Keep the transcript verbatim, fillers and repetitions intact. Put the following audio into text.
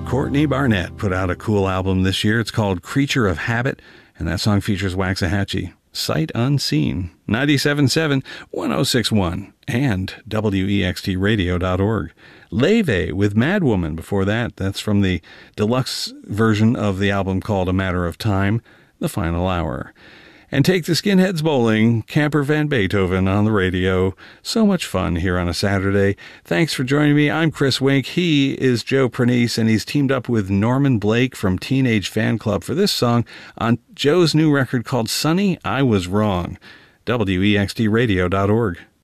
Courtney Barnett put out a cool album this year. It's called Creature of Habit, and that song features Waxahachie. Sight Unseen, ninety-seven point seven, one oh six point one, and W E X T radio dot org. Leve with Madwoman before that. That's from the deluxe version of the album called A Matter of Time, The Final Hour. And Take the Skinheads Bowling, Camper Van Beethoven on the radio. So much fun here on a Saturday. Thanks for joining me. I'm Chris Wink. He is Joe Pernice, and he's teamed up with Norman Blake from Teenage Fan Club for this song on Joe's new record called Sunny, I Was Wrong. W E X T radio dot org.